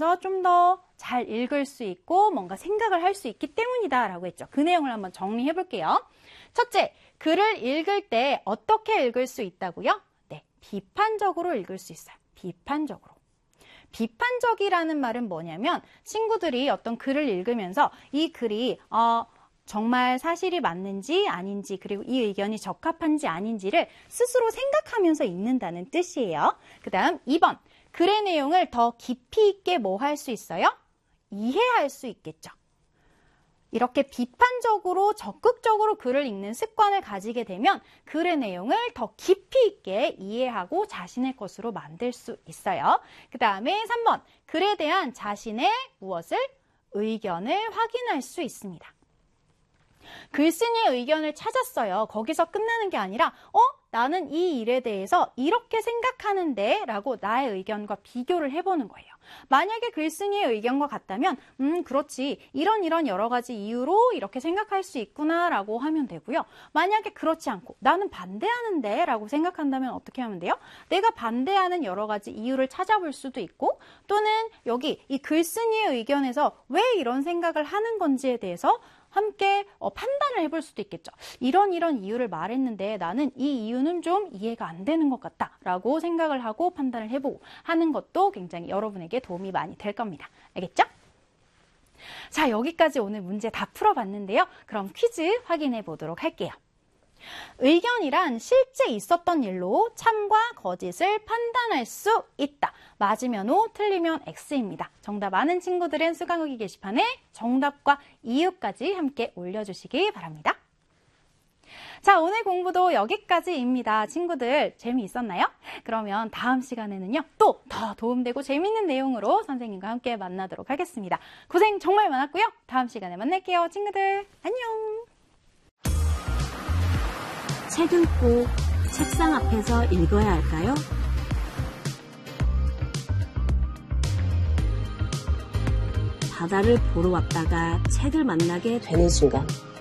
읽으면서 좀 더 잘 읽을 수 있고 뭔가 생각을 할 수 있기 때문이다 라고 했죠. 그 내용을 한번 정리해 볼게요. 첫째, 글을 읽을 때 어떻게 읽을 수 있다고요? 네, 비판적으로 읽을 수 있어요. 비판적으로. 비판적이라는 말은 뭐냐면 친구들이 어떤 글을 읽으면서 이 글이 정말 사실이 맞는지 아닌지 그리고 이 의견이 적합한지 아닌지를 스스로 생각하면서 읽는다는 뜻이에요. 그 다음 2번, 글의 내용을 더 깊이 있게 뭐 할 수 있어요? 이해할 수 있겠죠. 이렇게 비판적으로 적극적으로 글을 읽는 습관을 가지게 되면 글의 내용을 더 깊이 있게 이해하고 자신의 것으로 만들 수 있어요. 그 다음에 3번, 글에 대한 자신의 무엇을? 의견을 확인할 수 있습니다. 글쓴이의 의견을 찾았어요. 거기서 끝나는 게 아니라 나는 이 일에 대해서 이렇게 생각하는데 라고 나의 의견과 비교를 해보는 거예요. 만약에 글쓴이의 의견과 같다면 그렇지, 이런 여러 가지 이유로 이렇게 생각할 수 있구나 라고 하면 되고요. 만약에 그렇지 않고 나는 반대하는데 라고 생각한다면 어떻게 하면 돼요? 내가 반대하는 여러 가지 이유를 찾아볼 수도 있고, 또는 여기 이 글쓴이의 의견에서 왜 이런 생각을 하는 건지에 대해서 함께 판단을 해볼 수도 있겠죠. 이런 이유를 말했는데 나는 이 이유는 좀 이해가 안 되는 것 같다 라고 생각을 하고 판단을 해보고 하는 것도 굉장히 여러분에게 도움이 많이 될 겁니다. 알겠죠? 자, 여기까지 오늘 문제 다 풀어봤는데요. 그럼 퀴즈 확인해 보도록 할게요. 의견이란 실제 있었던 일로 참과 거짓을 판단할 수 있다. 맞으면 O, 틀리면 X입니다. 정답 아는 친구들은 수강후기 게시판에 정답과 이유까지 함께 올려주시기 바랍니다. 자, 오늘 공부도 여기까지입니다. 친구들 재미있었나요? 그러면 다음 시간에는요, 또 더 도움되고 재미있는 내용으로 선생님과 함께 만나도록 하겠습니다. 고생 정말 많았고요. 다음 시간에 만날게요. 친구들 안녕. 책은 꼭 책상 앞에서 읽어야 할까요? 바다를 보러 왔다가 책을 만나게 되는 순간